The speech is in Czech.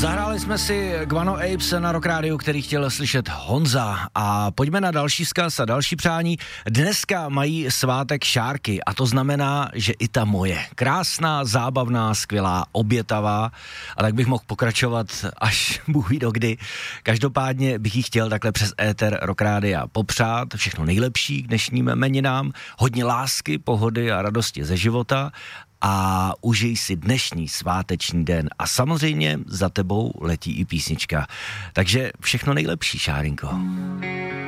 Zahráli jsme si Guano Apes na Rock Rádiu, který chtěl slyšet Honza. A pojďme na další vzkaz a další přání. Dneska mají svátek šárky a to znamená, že i ta moje. Krásná, zábavná, skvělá, obětavá. A tak bych mohl pokračovat až Bůh ví dokdy. Každopádně bych jí chtěl takhle přes éter Rock Rádia popřát všechno nejlepší k dnešním jmeninám. Hodně lásky, pohody a radosti ze života. A užij si dnešní sváteční den. A samozřejmě za tebou letí i písnička. Takže všechno nejlepší, Šárinko.